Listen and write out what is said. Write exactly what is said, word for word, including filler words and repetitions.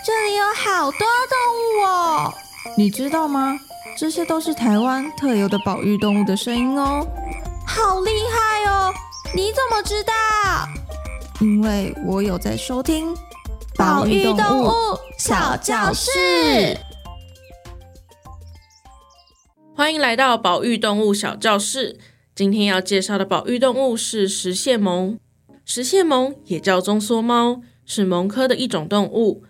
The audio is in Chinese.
这里有好多动物哦！你知道吗？这些都是台湾特有的保育动物的声音哦。好厉害哦！你怎么知道？因为我有在收听保育动物小教室。 欢迎来到保育动物小教室。今天要介绍的保育动物是食蟹獴。食蟹獴也叫棕缩猫，是獴科的一种动物，